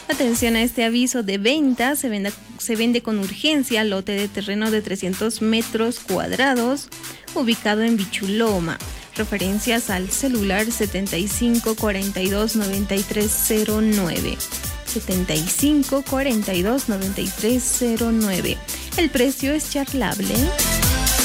Atención a este aviso de venta, se vende con urgencia lote de terreno de 300 metros cuadrados ubicado en Bichuloma. Referencias al celular 7542-9309. 7542-9309. El precio es charlable.